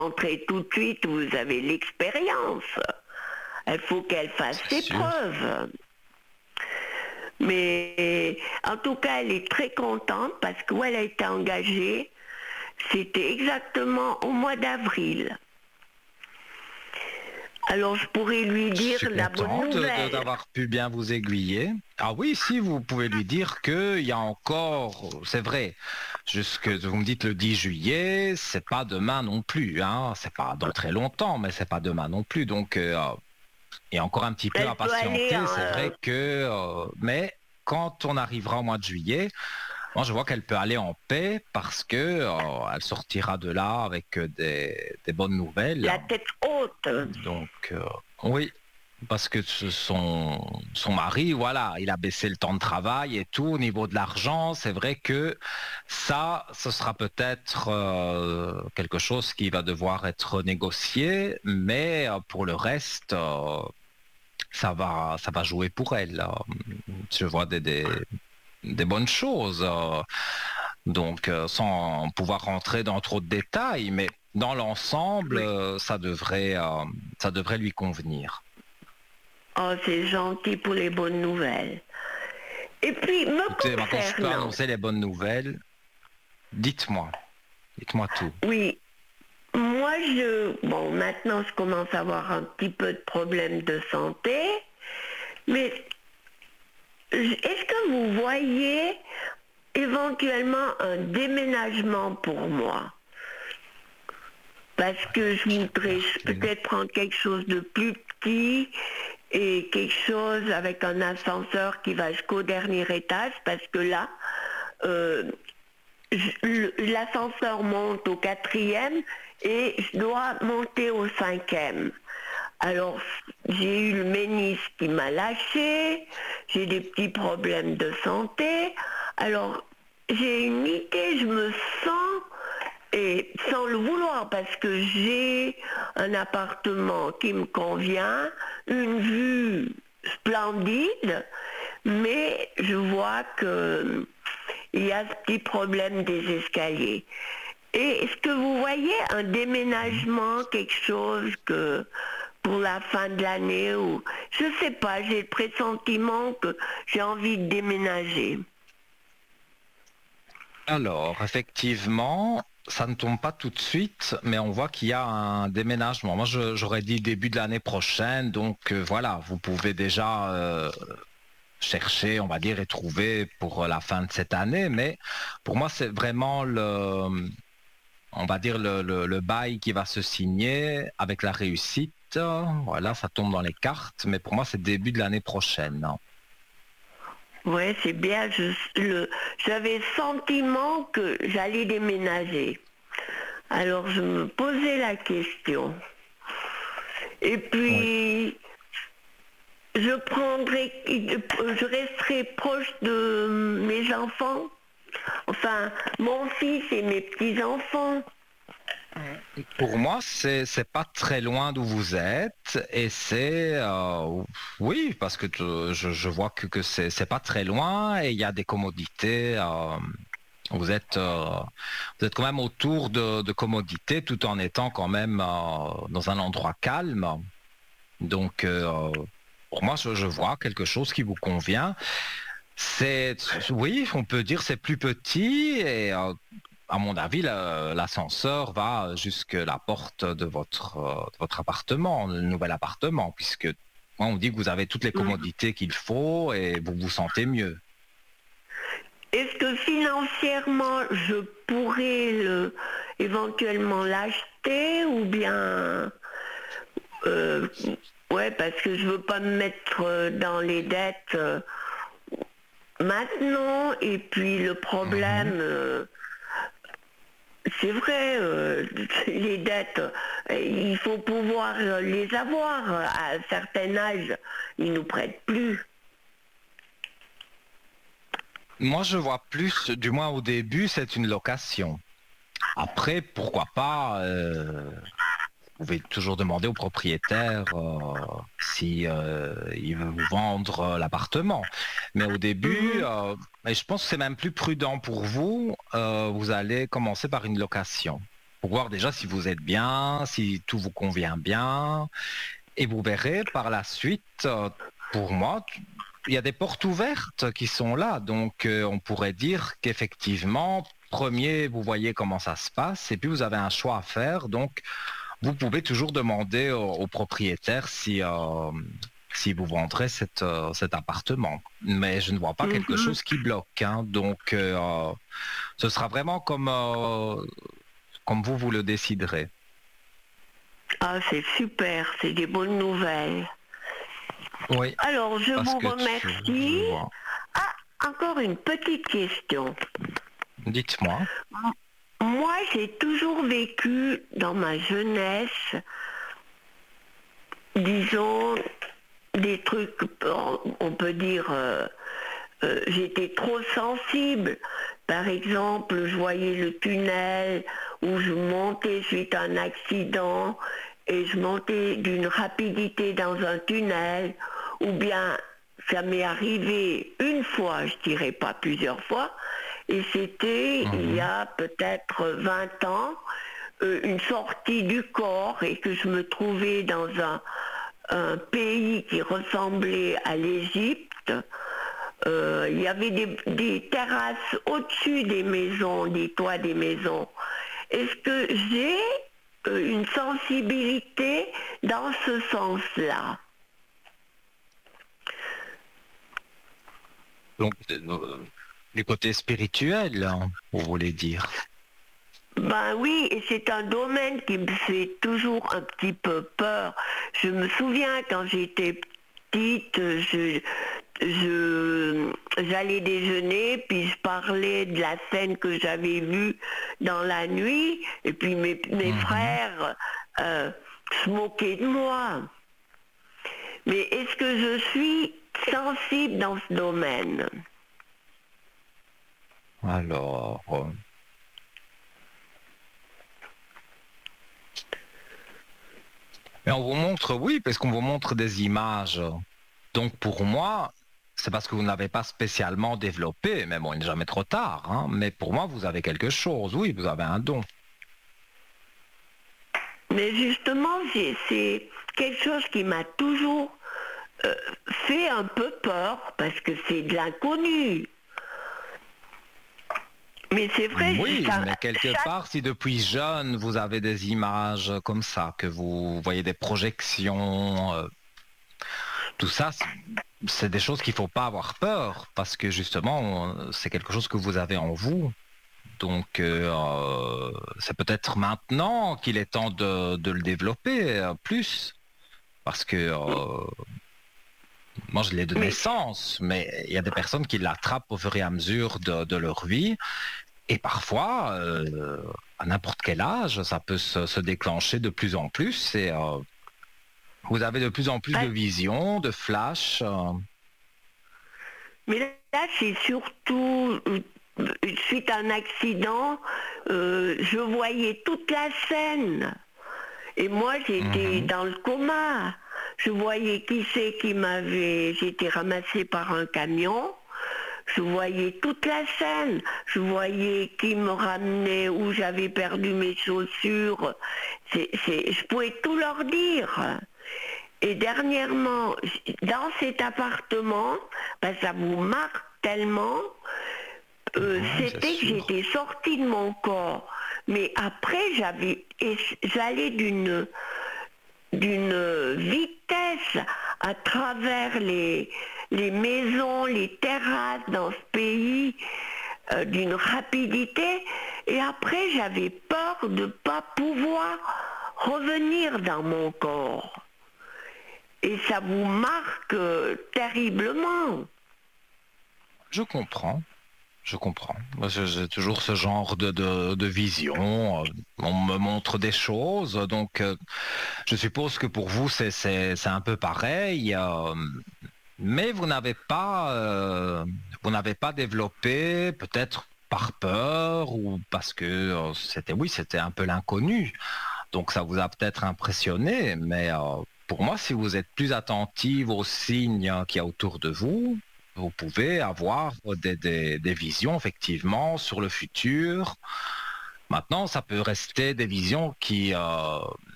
rentrer tout de suite, vous avez l'expérience. Il faut qu'elle fasse ses preuves. Mais en tout cas, elle est très contente parce qu'où elle a été engagée, c'était exactement au mois d'avril. Alors je pourrais lui dire la bonne nouvelle. D'avoir pu bien vous aiguiller. Ah oui, si vous pouvez lui dire qu'il y a encore, c'est vrai, jusque vous me dites le 10 juillet, c'est pas demain non plus, hein. C'est pas dans très longtemps, mais c'est pas demain non plus. Donc il y a encore un petit peu à patienter. C'est vrai que, mais quand on arrivera au mois de juillet, moi, je vois qu'elle peut aller en paix parce que elle sortira de là avec des bonnes nouvelles. La tête haute. Donc, oui, parce que son mari, voilà, il a baissé le temps de travail et tout. Au niveau de l'argent, c'est vrai que ça, ce sera peut-être quelque chose qui va devoir être négocié, mais pour le reste, ça va jouer pour elle. Je vois des bonnes choses. Donc, sans pouvoir rentrer dans trop de détails, mais dans l'ensemble, ça devrait lui convenir. Oh, c'est gentil pour les bonnes nouvelles. Et puis, Écoutez, maintenant, je peux annoncer les bonnes nouvelles. Dites-moi tout. Oui. Moi, maintenant, je commence à avoir un petit peu de problèmes de santé, mais est-ce que vous voyez éventuellement un déménagement pour moi? Parce que je voudrais peut-être prendre quelque chose de plus petit et quelque chose avec un ascenseur qui va jusqu'au dernier étage, parce que là, l'ascenseur monte au 4e et je dois monter au 5e. Alors, j'ai eu le ménisque qui m'a lâché, j'ai des petits problèmes de santé. Alors, j'ai une idée, je me sens, et sans le vouloir, parce que j'ai un appartement qui me convient, une vue splendide, mais je vois que il y a ce petit problème des escaliers. Et est-ce que vous voyez un déménagement, quelque chose que pour la fin de l'année ou je sais pas, j'ai le pressentiment que j'ai envie de déménager. Alors, effectivement, ça ne tombe pas tout de suite, mais on voit qu'il y a un déménagement. Moi, j'aurais dit début de l'année prochaine, donc voilà, vous pouvez déjà chercher, on va dire, et trouver pour la fin de cette année, mais pour moi, c'est vraiment on va dire le bail qui va se signer avec la réussite. Voilà, ça tombe dans les cartes, mais pour moi, c'est début de l'année prochaine. Ouais, c'est bien. J'avais le sentiment que j'allais déménager. Alors je me posais la question. Et puis, je resterai proche de mes enfants. Enfin, mon fils et mes petits-enfants. Pour moi, c'est pas très loin d'où vous êtes et c'est oui parce que je vois que c'est pas très loin et il y a des commodités. Vous êtes quand même autour de commodités tout en étant quand même dans un endroit calme. Donc pour moi, je vois quelque chose qui vous convient. Oui, on peut dire c'est plus petit et à mon avis, l'ascenseur va jusqu'à la porte de votre appartement, le nouvel appartement, puisque moi, on dit que vous avez toutes les commodités qu'il faut et vous vous sentez mieux. Est-ce que financièrement, je pourrais éventuellement l'acheter ou bien... ouais, parce que je veux pas me mettre dans les dettes maintenant, et puis le problème... c'est vrai, les dettes, il faut pouvoir les avoir. À un certain âge, ils ne nous prêtent plus. Moi, je vois plus, du moins au début, c'est une location. Après, pourquoi pas, vous pouvez toujours demander au propriétaire si il veut vous vendre l'appartement. Mais au début, mais je pense que c'est même plus prudent pour vous. Vous allez commencer par une location. pour voir déjà si vous êtes bien, si tout vous convient bien. Et vous verrez par la suite, pour moi, il y a des portes ouvertes qui sont là. Donc, on pourrait dire qu'effectivement, premier, vous voyez comment ça se passe, et puis vous avez un choix à faire. Donc, vous pouvez toujours demander au propriétaire si vous vendrez cet appartement. Mais je ne vois pas quelque Mhm. chose qui bloque, hein. Donc, ce sera vraiment comme vous le déciderez. Ah, c'est super, c'est des bonnes nouvelles. Oui, Alors, je parce vous que je remercie. vois. Ah, encore une petite question. Dites-moi. Moi, j'ai toujours vécu dans ma jeunesse, disons, des trucs, on peut dire, j'étais trop sensible. Par exemple, je voyais le tunnel où je montais suite à un accident et je montais d'une rapidité dans un tunnel, ou bien ça m'est arrivé une fois, je dirais pas plusieurs fois, et c'était il y Mhm. a peut-être 20 ans, une sortie du corps et que je me trouvais dans un pays qui ressemblait à l'Égypte. Il y avait des terrasses au-dessus des maisons, des toits des maisons. Est-ce que j'ai une sensibilité dans ce sens-là? Donc, du côté spirituel, hein, vous voulez dire. Ben oui, et c'est un domaine qui me fait toujours un petit peu peur. Je me souviens quand j'étais petite, j'allais déjeuner, puis je parlais de la scène que j'avais vue dans la nuit, et puis mes Mhm. frères se moquaient de moi. Mais est-ce que je suis sensible dans ce domaine? Alors, mais on vous montre, oui, parce qu'on vous montre des images. Donc, pour moi, c'est parce que vous n'avez pas spécialement développé, mais bon, il n'est jamais trop tard, hein, mais pour moi, vous avez quelque chose, oui, vous avez un don. Mais justement, c'est quelque chose qui m'a toujours euh, fait un peu peur parce que c'est de l'inconnu. Mais c'est vrai, Oui, ça, mais quelque chaque... part, si depuis jeune, vous avez des images comme ça, que vous voyez des projections, tout ça, c'est des choses qu'il ne faut pas avoir peur, parce que justement, c'est quelque chose que vous avez en vous. Donc, c'est peut-être maintenant qu'il est temps de le développer plus, parce que moi, je l'ai de Mais, naissance, mais il y a des personnes qui l'attrapent au fur et à mesure de leur vie, et parfois, à n'importe quel âge, ça peut se déclencher de plus en plus, et vous avez de plus en plus de bah, visions, de flashs. mais là, c'est surtout suite à un accident, je voyais toute la scène. Et moi, j'étais Mhm. dans le coma. Je voyais qui c'est qui m'avait... J'étais ramassée par un camion. Je voyais toute la scène. Je voyais qui me ramenait, où j'avais perdu mes chaussures. Je pouvais tout leur dire. Et dernièrement, dans cet appartement, ben, ça vous marque tellement, Oui, c'est c'était que sûr. j'étais sortie de mon corps. Mais après, j'allais d'une vitesse à travers les maisons, les terrasses dans ce pays, d'une rapidité. Et après, j'avais peur de ne pas pouvoir revenir dans mon corps. Et ça vous marque terriblement. Je comprends. Je comprends. Moi, j'ai toujours ce genre de vision. On me montre des choses, donc je suppose que pour vous, c'est un peu pareil. Mais vous n'avez pas développé, peut-être par peur ou parce que c'était un peu l'inconnu. Donc ça vous a peut-être impressionné, mais pour moi, si vous êtes plus attentive aux signes qu'il y a autour de vous, vous pouvez avoir des visions effectivement sur le futur Maintenant, ça peut rester des visions